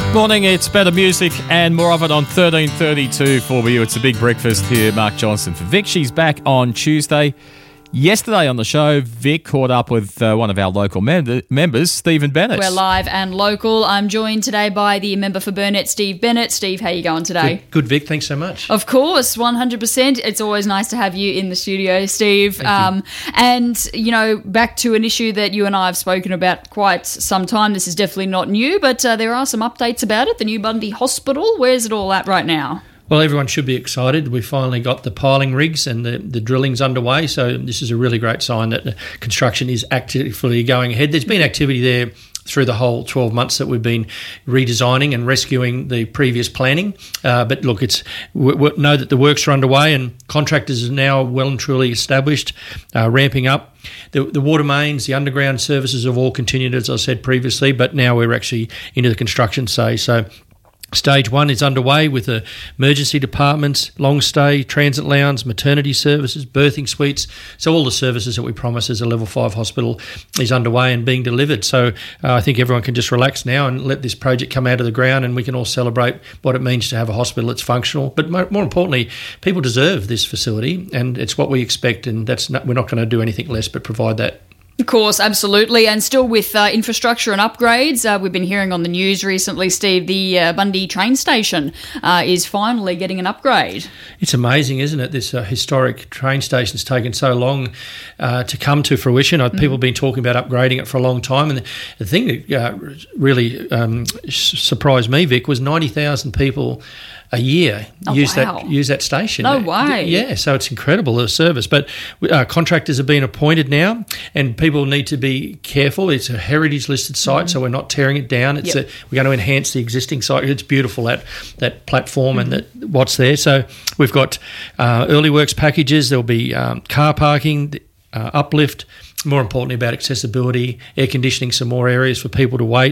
Morning, it's better music and more of it on 1332 for you. It's a big breakfast here. Mark Johnson for Vic. She's back on Tuesday. Yesterday on the show, Vic caught up with one of our local members, Stephen Bennett. We're live and local. I'm joined today by the member for Burnett, Steve Bennett. Steve, how you going today? Good, Vic. Thanks so much. Of course, 100%. It's always nice to have you in the studio, Steve. Thank you. And, you know, back to an issue that you and I have spoken about quite some time. This is definitely not new, but there are some updates about it. The new Bundy Hospital. Where's it all at right now? Well, everyone should be excited. We finally got the piling rigs and the drilling's underway, so this is a really great sign that the construction is actively going ahead. There's been activity there through the whole 12 months that we've been redesigning and rescuing the previous planning. But look, we know that the works are underway and contractors are now well and truly established, ramping up. The water mains, the underground services have all continued, as I said previously, but now we're actually into the construction stage. So Stage 1 is underway with the emergency departments, long stay, transit lounge, maternity services, birthing suites. So all the services that we promise as a level 5 hospital is underway and being delivered. So I think everyone can just relax now and let this project come out of the ground, and we can all celebrate what it means to have a hospital that's functional. But more importantly, people deserve this facility, and it's what we expect, and we're not going to do anything less but provide that. Of course, absolutely. And still with infrastructure and upgrades, we've been hearing on the news recently, Steve, the Bundy train station is finally getting an upgrade. It's amazing, isn't it? This historic train station's taken so long to come to fruition. People have been talking about upgrading it for a long time. And the thing that really surprised me, Vic, was 90,000 people a year use that station. No way. Yeah, so it's incredible, the service. But contractors have been appointed now, and people need to be careful. It's a heritage listed site, so we're not tearing it down. We're going to enhance the existing site. It's beautiful, that platform and what's there. So we've got early works packages. There'll be car parking, uplift. More importantly, about accessibility, air conditioning, some more areas for people to wait.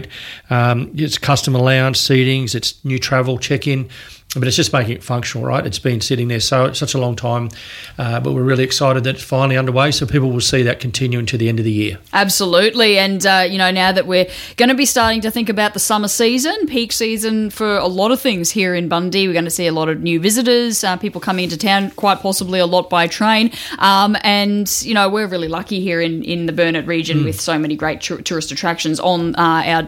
It's customer lounge seatings, it's new travel check-in, but it's just making it functional, right? It's been sitting there such a long time, but we're really excited that it's finally underway, so people will see that continue into the end of the year. Absolutely, and now that we're going to be starting to think about the summer season, peak season for a lot of things here in Bundy, we're going to see a lot of new visitors, people coming into town, quite possibly a lot by train, and we're really lucky here in the Burnett region with so many great tourist attractions on our